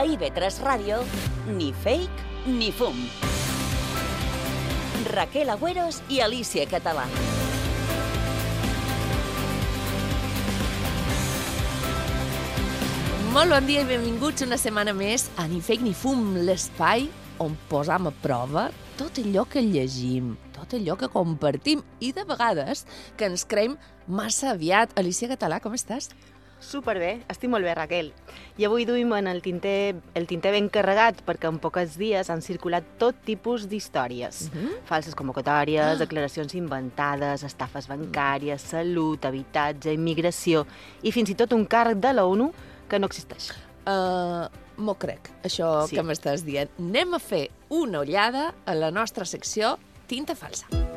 A IB3 Ràdio, ni fake ni fum. Raquel Agüeros i Alicia Català. Molt bon dia i benvinguts una setmana més a Ni Fake ni Fum, l'espai on posam a prova tot allò que llegim, tot allò que compartim i de vegades que ens creiem massa aviat. Alicia Català, com estàs? Superbé, estic molt bé, Raquel. I avui duim en el tinter ben carregat perquè en pocs dies han circulat tot tipus d'històries. Falses convocatòries, declaracions inventades, estafes bancàries, salut, habitatge, immigració i fins i tot un càrrec de la ONU que no existeix. M'ho crec, això que m'estàs dient. Anem a fer una ullada a la nostra secció Tinta Falsa.